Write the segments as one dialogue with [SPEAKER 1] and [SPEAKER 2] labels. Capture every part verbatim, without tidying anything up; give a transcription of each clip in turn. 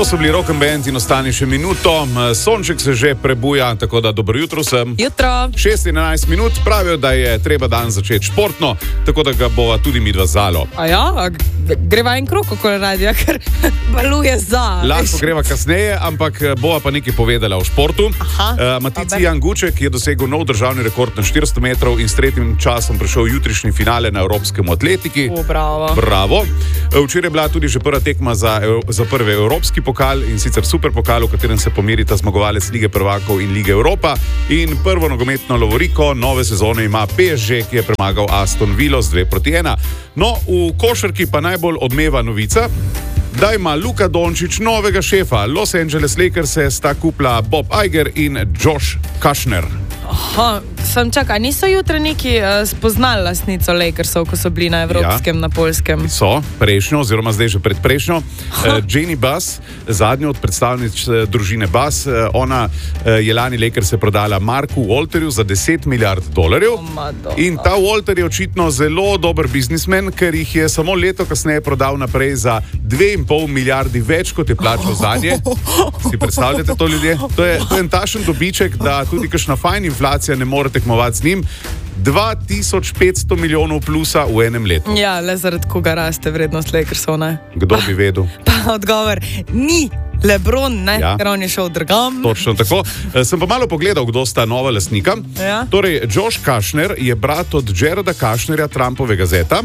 [SPEAKER 1] To so bili Rock and Band in ostani še minuto. Sonček se že prebuja, tako da dobro jutro sem.
[SPEAKER 2] Jutro.
[SPEAKER 1] šest in enajst minut pravijo, da je treba dan začeti športno, tako da ga bova tudi midva zalo.
[SPEAKER 2] A ja, greva en krog okoli radija, ker baluje za.
[SPEAKER 1] Lahko greva kasneje, ampak bova pa nekaj povedala o športu. Uh, Matici Jan Guček je dosegel nov državni rekord na štiristo metrov in s tretjim časom prišel v jutrišnji finale na Evropskem atletiki.
[SPEAKER 2] O, bravo.
[SPEAKER 1] Bravo. Včeraj je bila tudi že prva tekma za, za prvi evropski pokal in sicer super pokal, v katerem se pomirita zmagovalec Lige prvakov in Lige Evropa. In prvo nogometno lovoriko nove sezone ima P S G, ki je premagal Aston Villo z dve proti ena. No, v košarki pa najbolj odmeva novica, da ima Luka Dončić novega šefa. Los Angeles Lakers sta kupla Bob Iger in Josh Kushner.
[SPEAKER 2] Aha, sem čakal, niso jutri neki uh, spoznali lastnico Lakersov, ko so bili na evropskem, ja, na Poljskem?
[SPEAKER 1] So, prejšnjo, oziroma zdaj že predprejšnjo. Uh, Jenny Buss, zadnjo od predstavnic uh, družine Buss, uh, ona uh, je lani Lakers prodala Marku Walterju za deset milijard dolarjev.
[SPEAKER 2] Oh,
[SPEAKER 1] in ta Walter je očitno zelo dober biznismen, ker jih je samo leto kasneje prodal naprej za dve in pol milijardi več, kot je plačal zanje. Si predstavljate to, ljudje? To je, to je en tašen dobiček, da tudi kakšna fajn inflacija ne more tekmovati z njim. dva tisoč petsto milijonov plusa v enem letu.
[SPEAKER 2] Ja, le zaradi koga raste vrednost Lakersov, ne?
[SPEAKER 1] Kdo bi vedel?
[SPEAKER 2] Pa odgovor, ni LeBron, ne?
[SPEAKER 1] Ja.
[SPEAKER 2] Ker on je šel drugam.
[SPEAKER 1] Točno tako. Sem pa malo pogledal, kdo sta nova lastnika.
[SPEAKER 2] Ja.
[SPEAKER 1] Torej, Josh Kushner je brat od Jareda Kushnerja, Trumpovega zeta.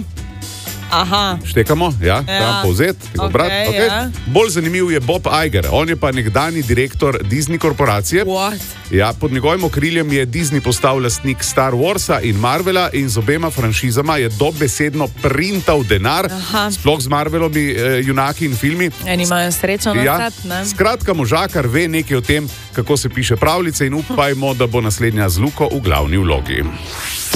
[SPEAKER 2] Aha.
[SPEAKER 1] Štekamo, ja,
[SPEAKER 2] Ja.
[SPEAKER 1] Trumpov zet,
[SPEAKER 2] Okay,
[SPEAKER 1] brat. Okay.
[SPEAKER 2] ja.
[SPEAKER 1] Bolj zanimiv je Bob Iger, on je pa nekdani direktor Disney korporacije.
[SPEAKER 2] What?
[SPEAKER 1] Ja, pod njegovim okriljem je Disney postal lastnik Star Warsa in Marvela in z obema franšizama je dobesedno printal denar.
[SPEAKER 2] Aha.
[SPEAKER 1] Sploh z Marvelovi eh, junaki in filmi.
[SPEAKER 2] Eni imajo srečo na
[SPEAKER 1] Ja,
[SPEAKER 2] srat, ne?
[SPEAKER 1] skratka, možakar ve nekaj o tem, kako se piše pravljice in upajmo, da bo naslednja z Luko v glavni vlogi.